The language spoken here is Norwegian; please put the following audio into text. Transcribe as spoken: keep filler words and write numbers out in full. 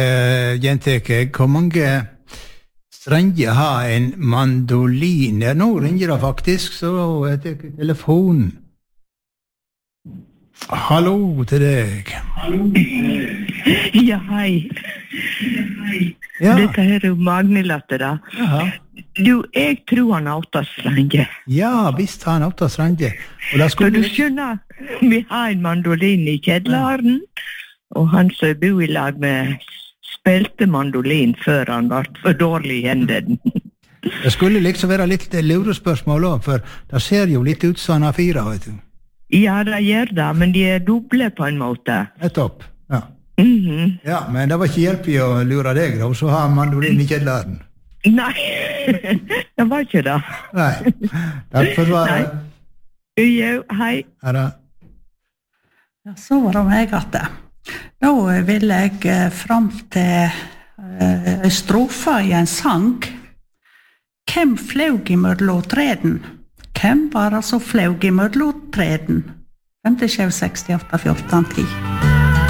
Uh, Jenteke, hvor mange strenger har en mandolin? Ja, nå ringer det faktisk, så jeg tar telefonen. Hallo til deg. Ja, hei. Ja. Dette her er jo Magne-latter da. Jaha. Du, jeg tror han har åtta strenger. Ja, visst har han åtta strenger. Og da For skulle du skjønner, vi har en mandolin i kjedlaren, og han som bor i lag med spilte mandolin før han var for dårlig i hendene. Det skulle liksom være litt lurespørsmål også, for det ser jo litt ut som han har fire, vet du. Ja, det gjør det, men de er doble på en måte. Nettopp, ja. Mhm. Ja, men det var ikke hjelp i å lure deg, da, så har han mandolin i kjedlaren. Nei, det var ikke det. Nei, takk for svaret. Jo, hei. Her da. Ja, så var det meg at det. Da vil jeg fram til uh, strofa i en sang. Hvem flaug i mødlåtreden? Hvem var det som flaug i mødlåtreden? fem sju seks åtte fjorten ti